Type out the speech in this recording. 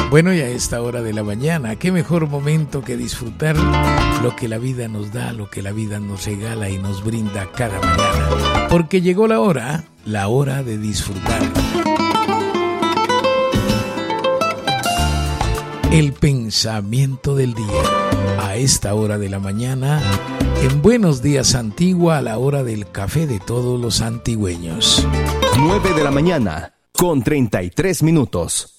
Bueno, y a esta hora de la mañana, qué mejor momento que disfrutar lo que la vida nos da, lo que la vida nos regala y nos brinda cada mañana. Porque llegó la hora de disfrutar. El pensamiento del día. A esta hora de la mañana, en Buenos Días Antigua, a la hora del café de todos los antigüeños. 9 de la mañana, con 33 minutos.